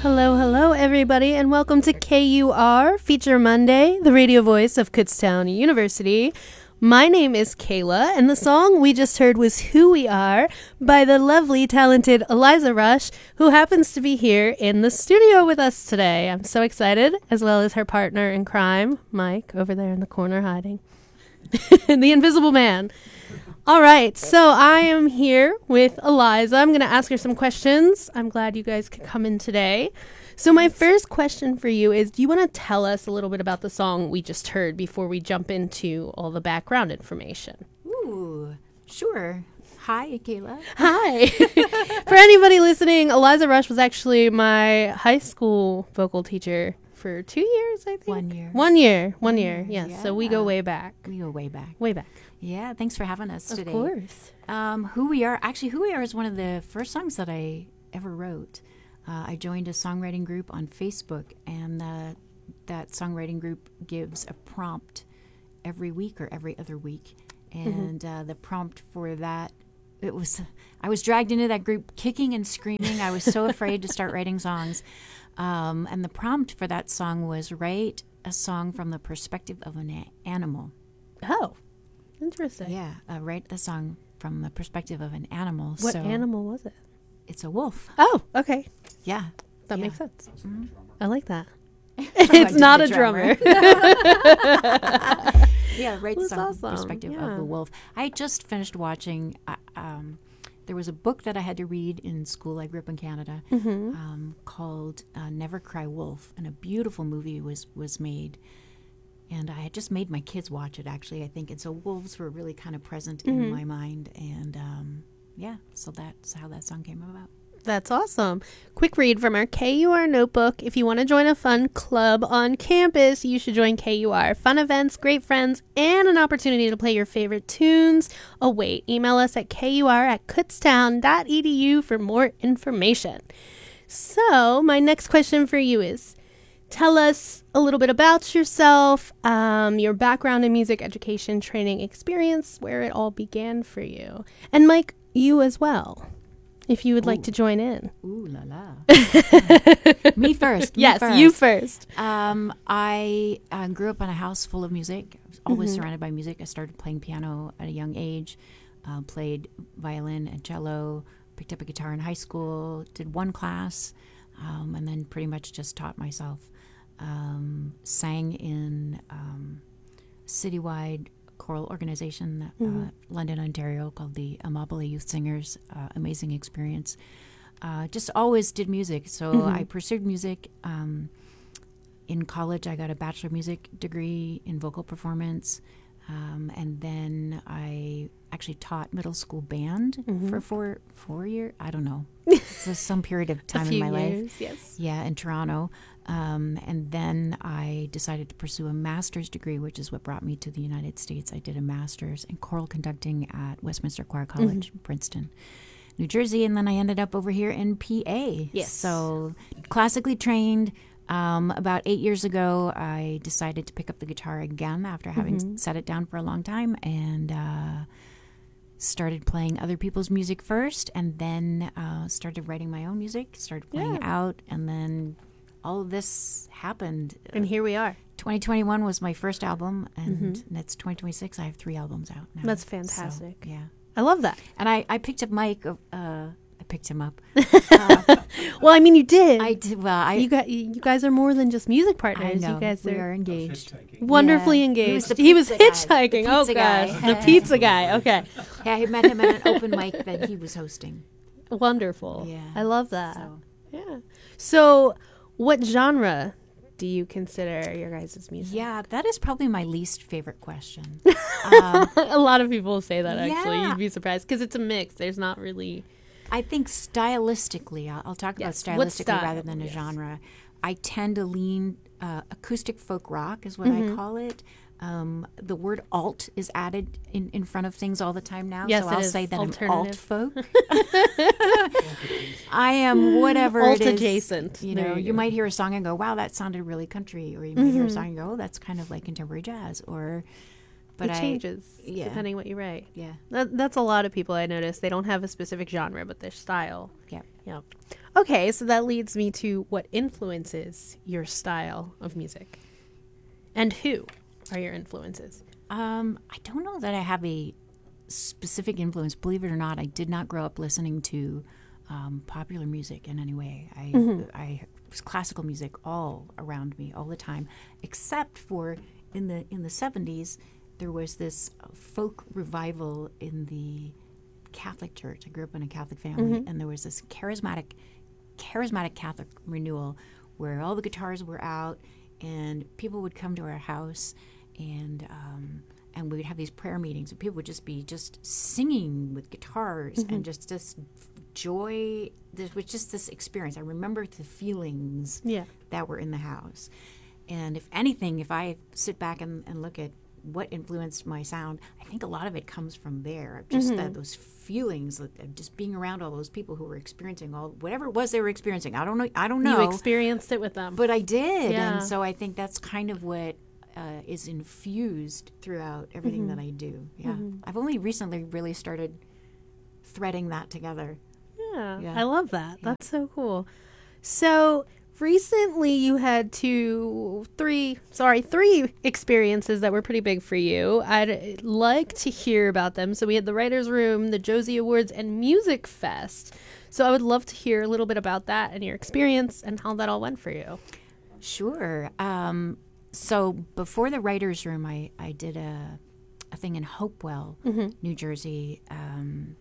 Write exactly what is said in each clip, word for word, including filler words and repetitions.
Hello, hello, everybody, and welcome to K U R Feature Monday, the radio voice of Kutztown University. My name is Kayla, and the song we just heard was Who We Are by the lovely, talented Eliza Rush, who happens to be here in the studio with us today. I'm so excited, as well as her partner in crime, Mike, over there in the corner hiding. The Invisible Man. All right, so I am here with Eliza. I'm going to ask her some questions. I'm glad you guys could come in today. So my first question for you is, do you want to tell us a little bit about the song we just heard before we jump into all the background information? Ooh, sure. Hi, Kayla. Hi. For anybody listening, Eliza Rush was actually my high school vocal teacher for two years, I think. One year. One year. One year, yes. Yeah. So we go way back. We go way back. Way back. Yeah, thanks for having us Of today. Of course. Um, Who We Are, actually, Who We Are is one of the first songs that I ever wrote. Uh, I joined a songwriting group on Facebook, and uh, that songwriting group gives a prompt every week or every other week. And mm-hmm. uh, the prompt for that, it was, I was dragged into that group kicking and screaming. I was so afraid to start writing songs. Um, and the prompt for that song was write a song from the perspective of an a- animal. Oh, interesting. Yeah, uh, write the song from the perspective of an animal. What so animal was it? It's a wolf. Oh, okay. Yeah. That yeah. makes sense. Mm-hmm. I like that. It's not a drummer. drummer. Yeah, right. That's Some awesome. Perspective Yeah. of the wolf. I just finished watching. Uh, um, there was a book that I had to read in school. I grew up in Canada, mm-hmm. um, called uh, "Never Cry Wolf," and a beautiful movie was was made. And I had just made my kids watch it. Actually, I think, and so wolves were really kind of present mm-hmm. in my mind. And um, yeah, so that's how that song came about. That's awesome. Quick read from our K U R notebook. If you want to join a fun club on campus, you should join K U R. Fun events, great friends, and an opportunity to play your favorite tunes. Oh, wait. Email us at kur at kutztown dot e d u for more information. So my next question for you is, tell us a little bit about yourself, um, your background in music education, training experience, where it all began for you. And Mike, you as well, if you would Ooh. like to join in. Ooh la la. Me first. Me yes, first. you first. Um, I uh, grew up in a house full of music. I was always mm-hmm. surrounded by music. I started playing piano at a young age, uh, played violin and cello, picked up a guitar in high school, did one class, um, and then pretty much just taught myself. Um, sang in um, citywide choral organization, mm-hmm. uh, London, Ontario, called the Amabile Youth Singers. Uh, amazing experience. Uh, just always did music. So mm-hmm. I pursued music. Um, in college, I got a Bachelor of Music degree in vocal performance. Um, and then I actually taught middle school band mm-hmm. for four four years. I don't know. So some period of time in my years, life. Yes. Yeah, in Toronto. Um, and then I decided to pursue a master's degree, which is what brought me to the United States. I did a master's in choral conducting at Westminster Choir College, mm-hmm. Princeton, New Jersey. And then I ended up over here in P A. Yes. So classically trained. Um, about eight years ago, I decided to pick up the guitar again after having mm-hmm. set it down for a long time, and uh, started playing other people's music first, and then uh, started writing my own music, started playing yeah. out, and then all of this happened. And here we are. twenty twenty-one was my first album, and mm-hmm. it's twenty twenty-six. I have three albums out now. That's fantastic. So, yeah. I love that. And I, I picked up Mike. Uh, I picked him up. Uh, well, I mean, you did. I did. Well, I. You got. You guys are more than just music partners. I know. You guys we are, are engaged. Wonderfully yeah. engaged. He was, the he was hitchhiking. Guy. The oh pizza gosh, guy. the pizza guy. Okay. Yeah, I met him at an open mic that he was hosting. Wonderful. Yeah. I love that. So. Yeah. So, what genre do you consider your guys' music? Yeah, that is probably my least favorite question. um, a lot of people say that, actually. Yeah. You'd be surprised, because it's a mix. There's not really... I think stylistically, I'll, I'll talk yes. about stylistically rather than a yes. genre. I tend to lean uh, acoustic folk rock is what mm-hmm. I call it. Um, the word alt is added in, in front of things all the time now. Yes, so it I'll is. say that I'm alt folk. I I am whatever alt it is. adjacent. You there know, you, you might hear a song and go, wow, that sounded really country. Or you might mm-hmm. hear a song and go, oh, that's kind of like contemporary jazz. Or But it I, changes yeah. depending what you write. Yeah. That, that's a lot of people I notice. They don't have a specific genre, but their style. Yeah. Yeah. Okay, so that leads me to what influences your style of music, and who are your influences? Um, I don't know that I have a specific influence. Believe it or not, I did not grow up listening to um, popular music in any way. I, mm-hmm. I it was classical music all around me all the time, except for in the in the seventies, there was this folk revival in the Catholic Church. I grew up in a Catholic family, mm-hmm. and there was this charismatic, charismatic Catholic renewal where all the guitars were out, and people would come to our house, and um, and we would have these prayer meetings, and people would just be just singing with guitars, mm-hmm. and just this joy. There was just this experience. I remember the feelings yeah. that were in the house. And if anything, if I sit back and, and look at what influenced my sound, I think a lot of it comes from there. Just mm-hmm. that, those feelings of just being around all those people who were experiencing all whatever it was they were experiencing. I don't know. I don't know. You experienced it with them, but I did, yeah. and so I think that's kind of what uh, is infused throughout everything mm-hmm. that I do. Yeah, mm-hmm. I've only recently really started threading that together. Yeah, yeah. I love that. Yeah. That's so cool. So. Recently, you had two, three, sorry, three experiences that were pretty big for you. I'd like to hear about them. So we had the Writers' Room, the Josie Awards, and Music Fest. So I would love to hear a little bit about that and your experience and how that all went for you. Sure. Um, so before the Writers' Room, I, I did a, a thing in Hopewell, mm-hmm. New Jersey. Um,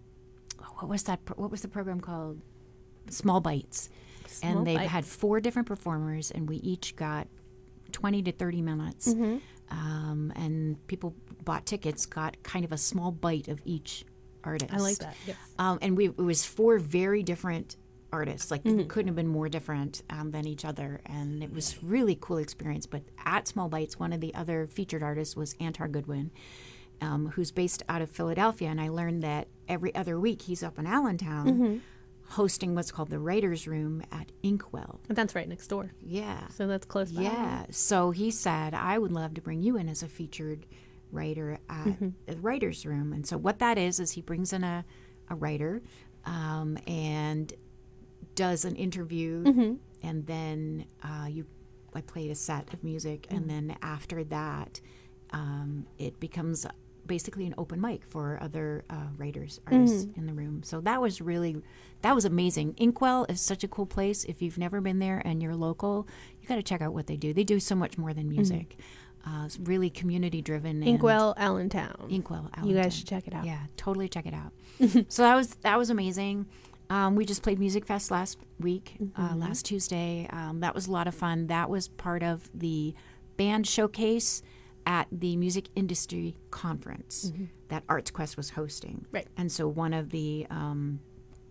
what was that? What was the program called? Small Bites. Small and they bites. had four different performers, and we each got twenty to thirty minutes. Mm-hmm. Um, and people bought tickets, got kind of a small bite of each artist. I like that. Yes. Um, and we it was four very different artists. Like, mm-hmm. couldn't have been more different um, than each other. And it was really cool experience. But at Small Bites, one of the other featured artists was Antar Goodwin, um, who's based out of Philadelphia. And I learned that every other week he's up in Allentown. Mm-hmm. hosting what's called the Writers' Room at Inkwell. And that's right next door. Yeah. So that's close by. Yeah. So he said, I would love to bring you in as a featured writer at mm-hmm. the Writers' Room. And so what that is, is he brings in a, a writer um, and does an interview, mm-hmm. and then uh, you, I played a set of music, mm-hmm. and then after that, um, it becomes basically an open mic for other uh, writers, artists mm-hmm. in the room. So that was really, that was amazing. Inkwell is such a cool place. If you've never been there and you're local, you got to check out what they do. They do so much more than music. Mm-hmm. Uh, it's really community driven. Inkwell, Allentown. Inkwell, Allentown. You guys should check it out. Yeah, totally check it out. So that was that was amazing. Um, we just played Music Fest last week, mm-hmm. uh, last Tuesday. Um, that was a lot of fun. That was part of the band showcase at the Music Industry Conference mm-hmm. that ArtsQuest was hosting. Right. And so one of the um,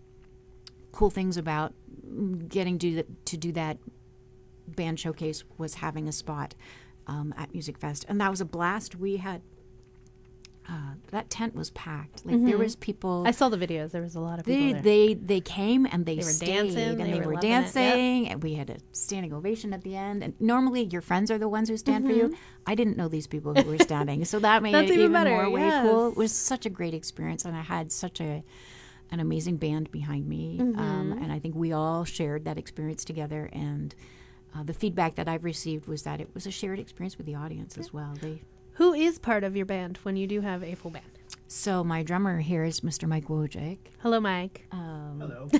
cool things about getting to, to do that band showcase was having a spot um, at Music Fest. And that was a blast. We had, uh, that tent was packed. Like, mm-hmm. there was people. I saw the videos. There was a lot of people they, there. They, they came and they, they were stayed. dancing. And they, they were, were dancing. Yep. And we had a standing ovation at the end. And normally your friends are the ones who stand mm-hmm. for you. I didn't know these people who were standing. So that made it even, even better. more Yes. way cool. It was such a great experience. And I had such a an amazing band behind me. Mm-hmm. Um, and I think we all shared that experience together. And uh, the feedback that I've received was that it was a shared experience with the audience yeah. as well. They, Who is part of your band when you do have a full band? So my drummer here is Mister Mike Wojcik. Hello, Mike. Um, Hello.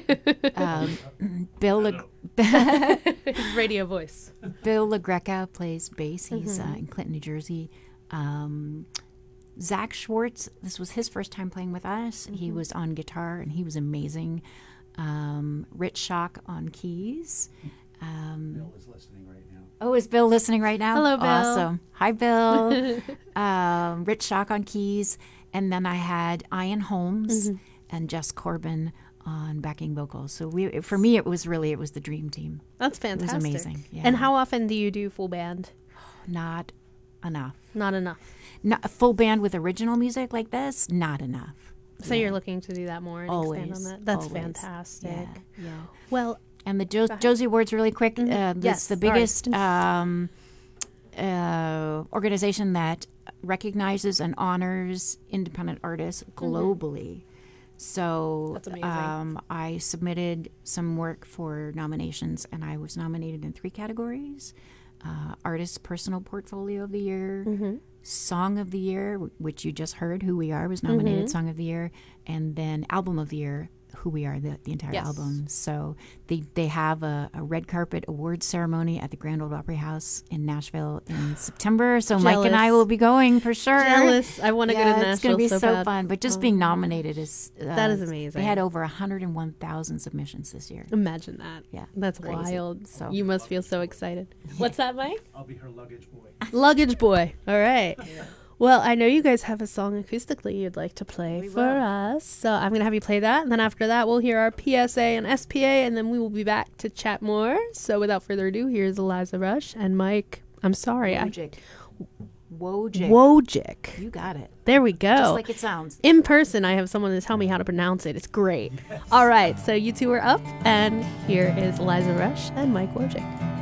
um, Bill Hello. Le- His radio voice. Bill LaGreca plays bass. He's mm-hmm. uh, in Clinton, New Jersey. Um, Zach Schwartz, this was his first time playing with us. Mm-hmm. He was on guitar, and he was amazing. Um, Rich Schock on keys. Um, Bill is listening right now. Oh, is Bill listening right now? Hello, Bill. Awesome. Hi, Bill. um, Rich Schock on keys. And then I had Ian Holmes mm-hmm. and Jess Corbin on backing vocals. So we, for me, it was really, it was the dream team. That's fantastic. It was amazing. Yeah. And how often do you do full band? Not enough. Not enough. Not a full band with original music like this, not enough. So yeah. you're looking to do that more and always, expand on that? That's always. fantastic. Yeah, yeah. Well, and the jo- Josie Awards, really quick. Mm-hmm. Uh, that's yes, the biggest um, uh, organization that recognizes and honors independent artists globally. Mm-hmm. So That's amazing. um, I submitted some work for nominations, and I was nominated in three categories: uh, Artist Personal Portfolio of the Year, Mm-hmm. Song of the Year, wh- which you just heard, Who We Are was nominated Mhm. Song of the Year, and then Album of the Year, Who We Are, the, the entire Yes. album. So they, they have a, a red carpet awards ceremony at the Grand Ole Opry House in Nashville in September. So Mike and I Jealous. will be going for sure. Jealous. I want to Yeah, go to Nashville it's going to be so, so, bad. fun. But just Oh. being nominated is uh, That is amazing. They had over one hundred one thousand submissions this year. Imagine that. Yeah, That's crazy. wild. So- You must feel so excited. What's that, Mike? I'll be her luggage boy. Luggage boy. All right. Well, I know you guys have a song acoustically you'd like to play We for will. us. So I'm going to have you play that. And then after that, we'll hear our P S A and S P A. And then we will be back to chat more. So without further ado, here's Eliza Rush. And Mike, I'm sorry. I Wojcik. Wojcik. Wojcik. You got it. There we go. Just like it sounds. In person, I have someone to tell me how to pronounce it. It's great. All right. So you two are up. And here is Eliza Rush and Mike Wojcik.